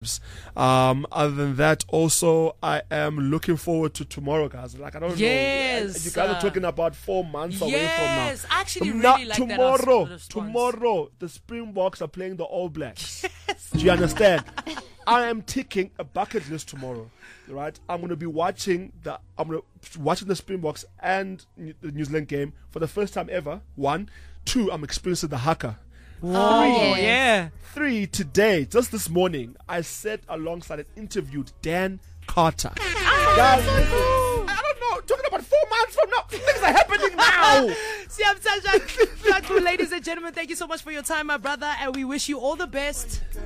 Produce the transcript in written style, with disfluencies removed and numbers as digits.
vibes. Other than that, also, I am looking forward to tomorrow, guys. Like, I don't know. You guys are talking about 4 months away from now. Yes, I actually really like that. Tomorrow, the Springboks are playing the All Blacks. Yes. Do you understand? I am ticking a bucket list tomorrow, right? I'm going to be watching the Springboks and the New Zealand game for the first time ever. 1, 2, I'm experiencing the haka. 3, today, just this morning, I sat alongside and interviewed Dan Carter. Guys, I don't know, talking about 4 months from now, things are happening now. Ladies and gentlemen, thank you so much for your time, my brother, and we wish you all the best.